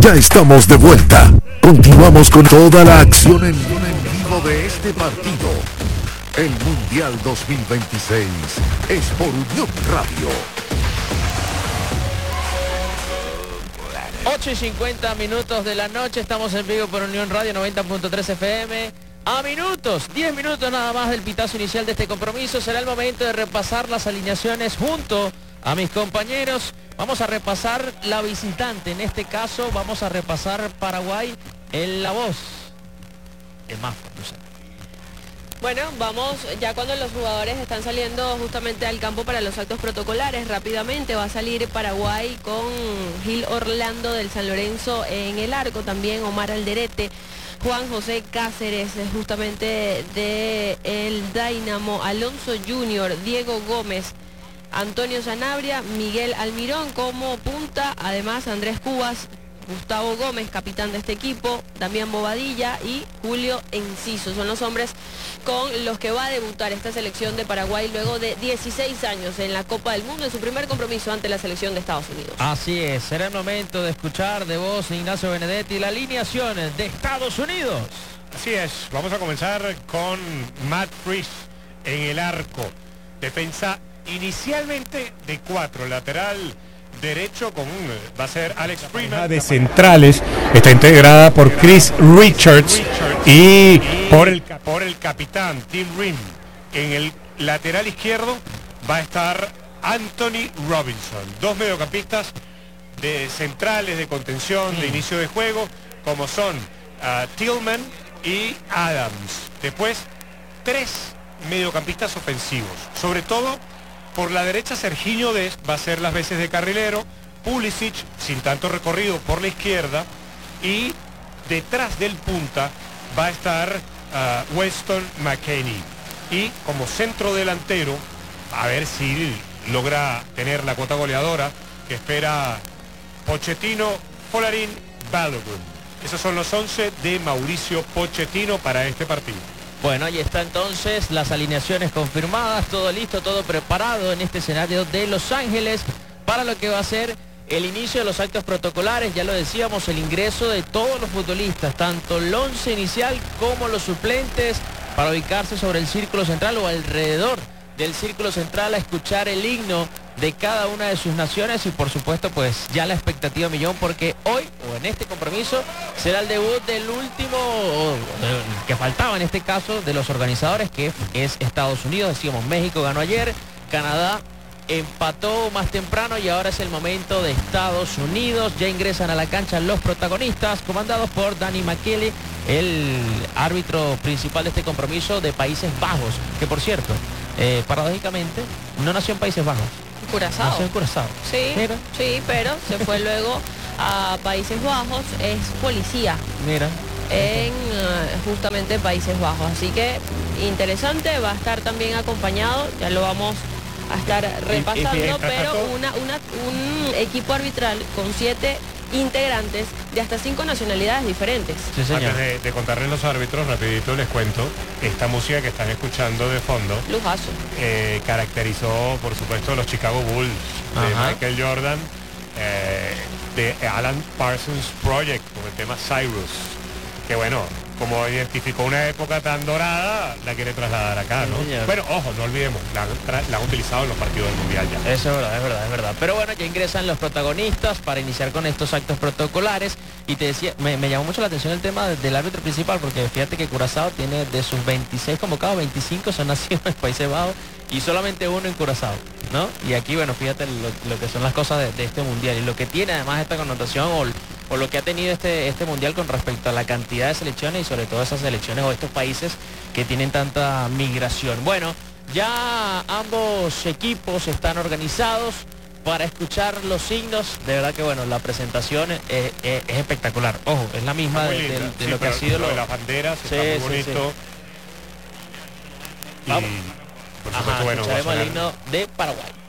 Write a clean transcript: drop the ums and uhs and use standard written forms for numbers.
Ya estamos de vuelta. Continuamos con toda la acción en vivo de este partido. El Mundial 2026 es por Unión Radio. 8:50 de la noche, estamos en vivo por Unión Radio 90.3 FM. A 10 minutos nada más del pitazo inicial de este compromiso. Será el momento de repasar las alineaciones junto a mis compañeros. Vamos a repasar la visitante, en este caso vamos a repasar Paraguay en la voz. Es más, no sé. Bueno, vamos ya cuando los jugadores están saliendo justamente al campo para los actos protocolares. Rápidamente va a salir Paraguay con Gil Orlando del San Lorenzo en el arco, también Omar Alderete, Juan José Cáceres justamente de el Dynamo, Alonso Junior, Diego Gómez, Antonio Sanabria, Miguel Almirón como punta, además Andrés Cubas, Gustavo Gómez, capitán de este equipo, Damián Bobadilla y Julio Enciso. Son los hombres con los que va a debutar esta selección de Paraguay luego de 16 años en la Copa del Mundo, en su primer compromiso ante la selección de Estados Unidos. Así es, será el momento de escuchar de voz Ignacio Benedetti la alineación de Estados Unidos. Así es, vamos a comenzar con Matt Freese en el arco. Defensa inicialmente de 4, lateral derecho va a ser Alex Freeman. De centrales está integrada por Chris Richards y por el capitán Tim Rim. En el lateral izquierdo va a estar Anthony Robinson. Dos mediocampistas de centrales de contención, de inicio de juego, como son Tillman y Adams. Después, 3 mediocampistas ofensivos, sobre todo por la derecha. Serginho Dest va a ser las veces de carrilero, Pulisic sin tanto recorrido por la izquierda, y detrás del punta va a estar Weston McKennie. Y como centro delantero, a ver si logra tener la cuota goleadora que espera Pochettino, Folarin, Balogun. Esos son los 11 de Mauricio Pochettino para este partido. Bueno, ahí está entonces las alineaciones confirmadas, todo listo, todo preparado en este escenario de Los Ángeles para lo que va a ser el inicio de los actos protocolares. Ya lo decíamos, el ingreso de todos los futbolistas, tanto el 11 inicial como los suplentes, para ubicarse sobre el círculo central o alrededor del círculo central a escuchar el himno de cada una de sus naciones. Y por supuesto pues ya la expectativa millón, porque hoy o en este compromiso será el debut del último que faltaba en este caso de los organizadores, que es Estados Unidos. Decíamos, México ganó ayer, Canadá empató más temprano y ahora es el momento de Estados Unidos. Ya ingresan a la cancha los protagonistas, comandados por Danny McKelly, el árbitro principal de este compromiso, de Países Bajos, que por cierto, paradójicamente no nació en Países Bajos. Curazao. Nació en Curazao. Sí, sí, pero se fue luego a Países Bajos, es policía. Mira. En justamente Países Bajos. Así que interesante, va a estar también acompañado, ya lo vamos a estar repasando, pero un equipo arbitral con 7 integrantes de hasta 5 nacionalidades diferentes. Sí, señor. Antes de contarles los árbitros, rapidito les cuento, esta música que están escuchando de fondo, lujazo, caracterizó por supuesto los Chicago Bulls de Michael Jordan, de Alan Parsons Project, con el tema Cyrus, que bueno, como identificó una época tan dorada, la quiere trasladar acá, ¿no? Sí, bueno, ojo, no olvidemos, la han utilizado en los partidos del Mundial ya. Eso es verdad. Pero bueno, ya ingresan los protagonistas para iniciar con estos actos protocolares. Y te decía, me llamó mucho la atención el tema del árbitro principal, porque fíjate que Curazao tiene de sus 26 convocados, 25 son nacidos en Países Bajos y solamente uno en Curazao, ¿no? Y aquí, bueno, fíjate lo que son las cosas de este Mundial y lo que tiene además esta connotación o lo que ha tenido este Mundial con respecto a la cantidad de selecciones y sobre todo esas selecciones o estos países que tienen tanta migración. Bueno, ya ambos equipos están organizados para escuchar los signos. De verdad que bueno, la presentación es espectacular. Ojo, es la misma de lo que ha sido lo de las banderas, está muy bonito. Vamos. Por supuesto, bueno, escucharemos el himno de Paraguay.